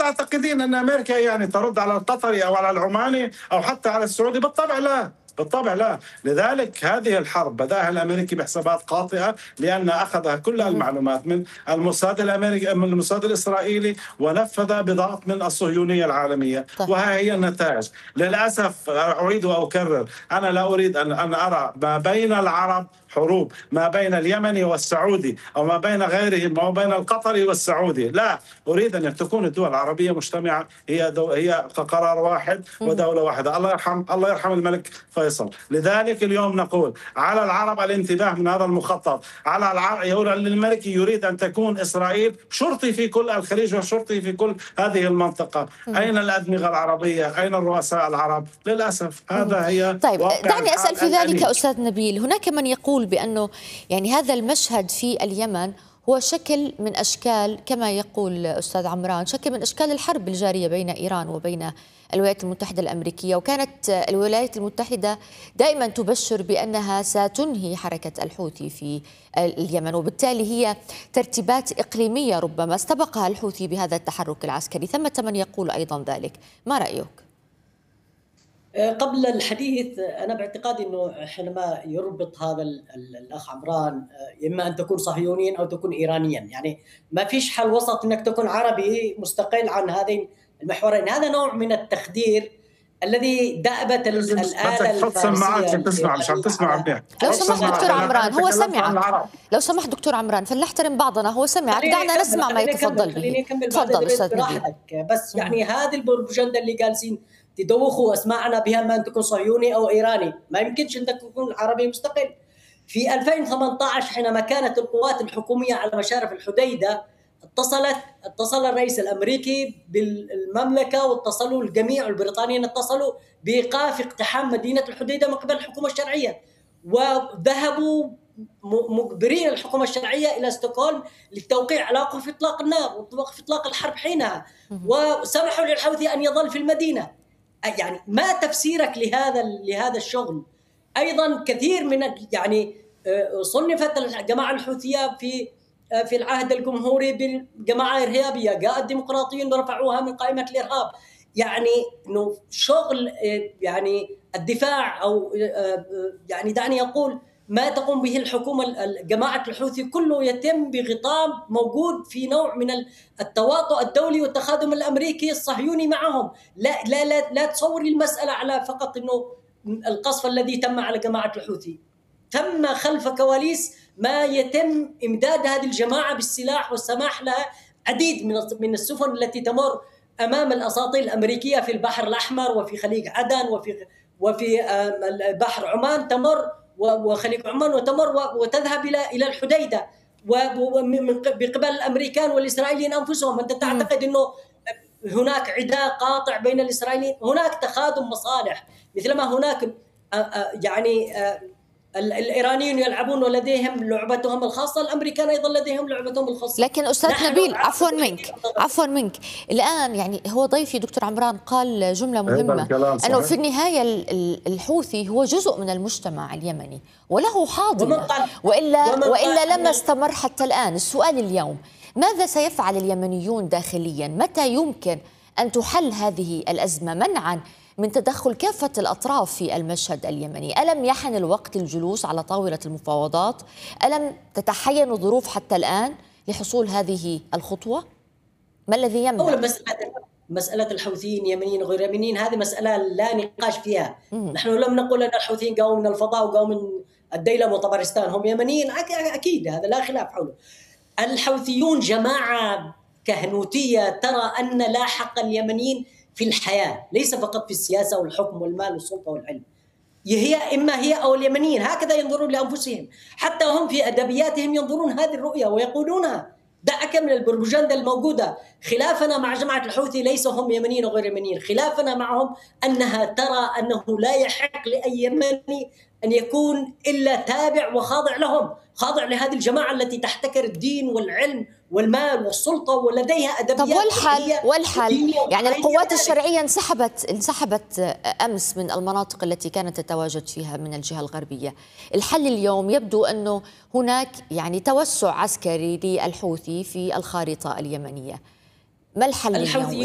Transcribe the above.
تعتقدين أن أمريكا يعني ترد على القطري أو على العماني أو حتى على السعودي؟ بالطبع لا، بالطبع لا. لذلك هذه الحرب بدأها الأمريكي بحسابات خاطئة، لأن أخذ كل المعلومات من الموساد الأمريكي، من الموساد الإسرائيلي، ونفذ بضغط من الصهيونية العالمية. وها هي النتائج. للأسف أعيد وأكرر، أنا لا أريد أن أرى ما بين العرب حروب، ما بين اليمني والسعودي أو ما بين غيرهم، ما بين القطري والسعودي. لا، أريد أن تكون الدول العربية مجتمعة، هي قرار واحد ودولة واحدة. الله يرحم الملك فيصل. لذلك اليوم نقول على العرب الانتباه من هذا المخطط. على العرب يقول الملك يريد أن تكون إسرائيل شرطي في كل الخليج وشرطي في كل هذه المنطقة. أين الأدمغة العربية؟ أين الرؤساء العرب؟ للأسف هذا هي. طيب دعني أسأل في ذلك أستاذ نبيل، هناك من يقول بأنه يعني هذا المشهد في اليمن هو شكل من أشكال، كما يقول أستاذ عمران، شكل من أشكال الحرب الجارية بين إيران وبين الولايات المتحدة الأمريكية، وكانت الولايات المتحدة دائما تبشر بأنها ستنهي حركة الحوثي في اليمن، وبالتالي هي ترتيبات إقليمية ربما استبقها الحوثي بهذا التحرك العسكري. ثمة من يقول أيضا ذلك، ما رأيك؟ قبل الحديث أنا باعتقادي أنه حينما يربط هذا الأخ عمران إما أن تكون صهيونيا أو تكون إيرانيا، يعني ما فيش حل وسط أنك تكون عربي مستقل عن هذين المحورين. هذا نوع من التخدير الذي دأبت الآلة الفارسية. تسمع مش عم تسمع منيح. لو سمحت دكتور عمران، هو سمعك. لو سمحت دكتور عمران، فلنحترم بعضنا، هو سمعك، دعنا نسمع ما يتفضل به. تفضل أستاذ نبيل. بس يعني هذه البروباغندا اللي جالسين تدوخوا أسماعنا بها ما أن تكون صهيوني أو إيراني، ما يمكنش أن تكون عربي مستقل. في 2018 حينما كانت القوات الحكومية على مشارف الحديدة اتصل الرئيس الأمريكي بالمملكة، واتصلوا الجميع البريطانيين اتصلوا بإيقاف اقتحام مدينة الحديدة من قبل الحكومة الشرعية، وذهبوا مجبرين الحكومة الشرعية إلى ستوكهولم للتوقيع على وقف إطلاق النار ووقف إطلاق الحرب حينها، وسمحوا للحوثي أن يظل في المدينة. يعني ما تفسيرك لهذا الشغل؟ أيضا كثير من يعني صنفت الجماعة الحوثية في العهد الجمهوري بالجماعة إرهابية، جاء الديمقراطيين ورفعوها من قائمة الإرهاب. يعني إنه شغل يعني الدفاع أو يعني دعني أقول ما تقوم به الحكومة جماعة الحوثي كله يتم بغطاء موجود في نوع من التواطؤ الدولي والتخادم الأمريكي الصهيوني معهم. لا لا لا لا تصور المسألة على فقط إنه القصف الذي تم على جماعة الحوثي، تم خلف كواليس ما يتم إمداد هذه الجماعة بالسلاح والسماح لها عديد من السفن التي تمر أمام الأساطيل الأمريكية في البحر الأحمر وفي خليج عدن وفي بحر عمان تمر، وخليج عمان وتمر وتذهب إلى الحديدة بقبل الأمريكان والإسرائيليين أنفسهم. أنت تعتقد أنه هناك عداء قاطع بين الإسرائيليين؟ هناك تخادم مصالح، مثلما هناك يعني الإيرانيين يلعبون ولديهم لعبتهم الخاصة، الأمريكان أيضا لديهم لعبتهم الخاصة. لكن أستاذ نبيل، عفوا منك الآن، يعني هو ضيفي دكتور عمران قال جملة مهمة، أنه في النهاية الحوثي هو جزء من المجتمع اليمني وله حاضنة، وإلا لما استمر حتى الآن. السؤال اليوم، ماذا سيفعل اليمنيون داخليا؟ متى يمكن أن تحل هذه الأزمة منعا من تدخل كافة الأطراف في المشهد اليمني؟ ألم يحن الوقت الجلوس على طاولة المفاوضات؟ ألم تتحين الظروف حتى الآن لحصول هذه الخطوة؟ ما الذي يمنع؟ أولا مسألة الحوثيين يمنيين وغير يمنيين هذه مسألة لا نقاش فيها. نحن لم نقل أن الحوثيين قاموا من الفضاء وقاموا من الديلم وطبرستان، هم يمنيين أكيد، هذا لا خلاف حوله. الحوثيون جماعة كهنوتية ترى أن لا حق اليمنيين في الحياة، ليس فقط في السياسة والحكم والمال والسلطة والعلم. هي إما هي أو اليمنيين، هكذا ينظرون لأنفسهم. حتى هم في أدبياتهم ينظرون هذه الرؤية ويقولونها. دعك من البروباغندا الموجودة. خلافنا مع جماعة الحوثي ليس هم يمنيين وغير يمنيين، خلافنا معهم أنها ترى أنه لا يحق لأي يمني أن يكون إلا تابع وخاضع لهم، خاضع لهذه الجماعة التي تحتكر الدين والعلم والمال والسلطة ولديها أدبيات. طب والحل يعني القوات الشرعية انسحبت أمس من المناطق التي كانت تتواجد فيها من الجهة الغربية. الحل اليوم يبدو أنه هناك يعني توسع عسكري للحوثي في الخارطة اليمنية. ما الحل اليوم؟